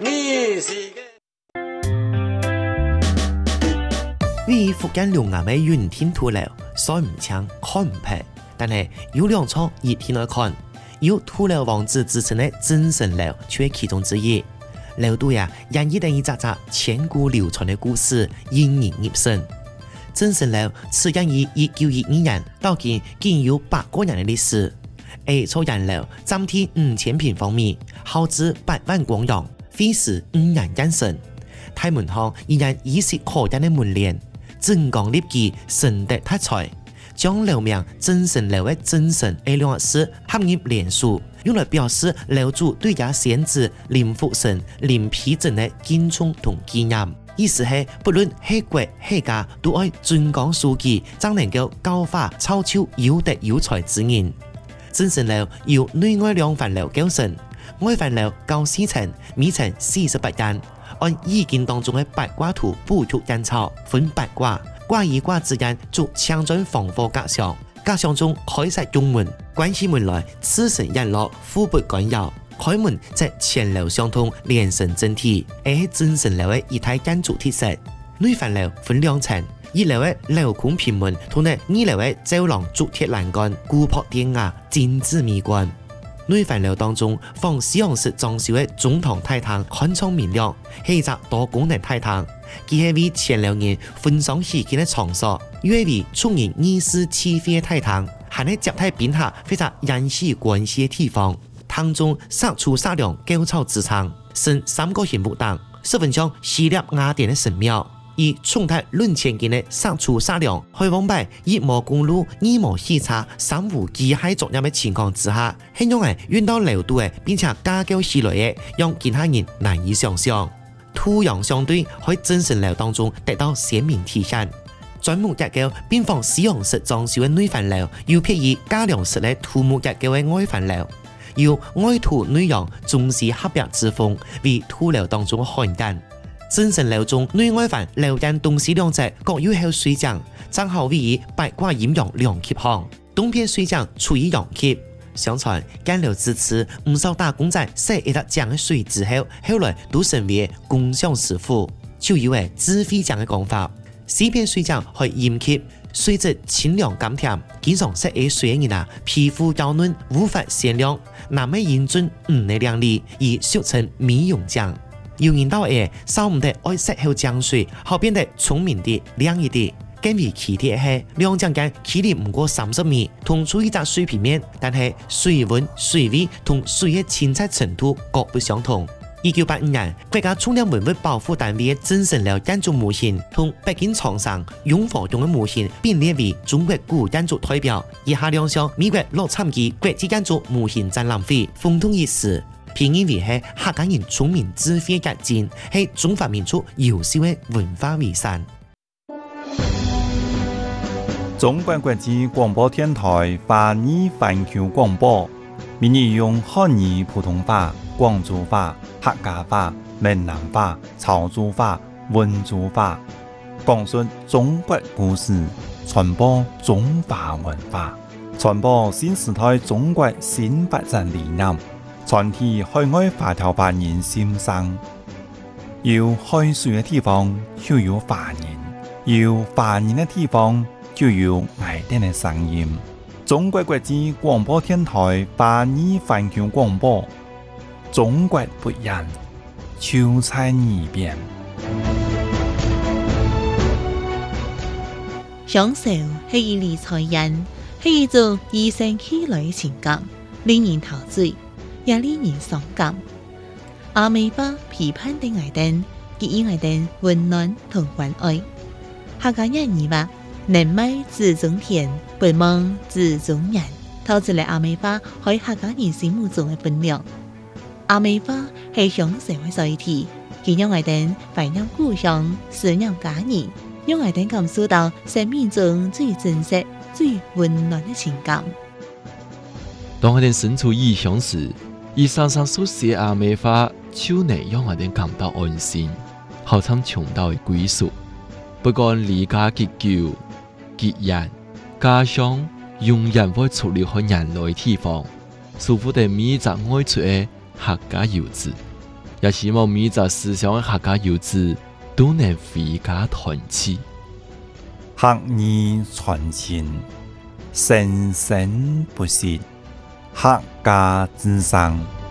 你是位福建龙岩的云天土樓，雖唔清看唔平，但係有兩處熱天來看，有土樓王子之稱的真神樓，卻係其中之一。樓度呀，引一等一扎扎千古流傳的故事，引人入勝。真神樓始建於1912年，到今竟有800多年的歷史。A 座人樓佔地5000平方米，耗資8萬光洋，費時5年建成。大門口依然依稀可見的門簾，整光立基，神德特彩，將樓名真神樓的真神2兩個字合入連書，用來表示樓主對這先知林福神、林丕正的敬重同紀念。意思係不論係國係家，都愛尊講書記，才能夠教化操守有德有才之人。真神樓由內外兩範樓構成，外範樓高4層，每層48間。按易經當中的八卦圖補足印鈔，分八卦，卦與卦之間做強轉防火隔牆，隔牆中開設中門，關起門來，此神日落，互不干擾。開門則前樓相通，連成整體，係真神樓的一體建築特色。內範樓分2層，一樓的鏤空平門，同埋2樓的走廊竹鐵欄杆，古樸典雅，精緻美觀。內範樓當中仿西洋式裝修的中堂大堂，寬敞明亮，係一個多功能大堂。佢係為前樓人分享喜慶的場所，又係為出人議事起飛的大堂，還係接待賓客非常人際關係的地方。堂中撒出撒亮高草之場，生3個形木檔，十分像希臘雅典的神廟。以重泰論千間的撒出撒亮，開往擺一模公路、二模喜茶、三無機械作業的情況之下，很容易運到樓度的，並且架構起來的，讓其他人難以想象。土洋相對喺真神樓當中得到鮮明體現。專木結構並仿西洋式裝修的內範樓，又配以加良式的土木結構的外範樓，由外土內洋中西合璧之風，為土樓當中的罕見。真神樓中內外範樓間東西兩側各有口水井，正好位於八卦陰陽兩級旁，東邊水井處於陽級。相傳建樓之初，唔少打工仔洗一笪井的水之後，後來都成為工匠師傅，就有為自費井的講法。西邊水井係陰級，水質清涼甘甜，經常洗喺水嘅人啊，皮膚幼嫩，無法鮮亮，南美英俊唔內亮麗，而俗稱美容井。有人到少唔得愛洗後江水，後變得聰明啲、亮一啲。更為奇特係兩井間距離唔過30米，同處一隻水平面，但係水溫、水位同水嘅清澈程度各不相同。1985年，國家重點文物保護單位嘅真神樓建築模型同北京長城雍和宮嘅模型並列為中國古建築代表。以下兩項美國洛杉磯國際建築模型展覽會風通一時。評認為係客家人聰明智慧結晶，係中華民族優秀的文化遺產。 中國國際廣播電台華語環球廣播，每日用漢語、普通話、廣州話、客家話、閩南話、潮州話、溫州話，講述中國故事，傳播中華文化，傳播新時代中國新發展理念。傳遞海外華僑華人心聲，有海水嘅地方就有華人，有華人嘅地方就有愛哋嘅聲音。中國國際廣播電台華語環球廣播，中國不一樣，就在耳邊。 享受係一理財人，係一種與生俱來嘅情感，令人陶醉。也令人傷感。阿美巴批判的愛燈，給予愛燈溫暖同關愛。客家人語話：能賣自種田，不忙自種人。透出嚟阿美巴喺客家人心目中嘅分量。阿美巴係享受嘅載體，佢讓愛燈懷念故鄉，思念家人，讓愛燈感受到生命中最真實、最溫暖嘅情感。 當愛燈身處異鄉時，以常常書寫阿美話，就能讓我哋感到安心，好像重到嘅歸屬。不管離家結久、結緣、家鄉，永遠會處理好人類地方，舒服地每一隻愛出嘅客家遊子。 也希望每个思想的客家游子都能回家团聚， 客义传情，生生不息，客家之声。